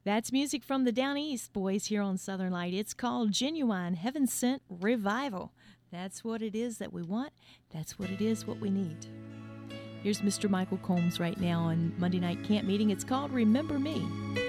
That's music from the Down East boys here on Southern Light. It's called Genuine Heaven Sent Revival. That's what it is that we want. That's what it is what we need. Here's Mr. Michael Combs right now on Monday Night Camp Meeting. It's called Remember Me.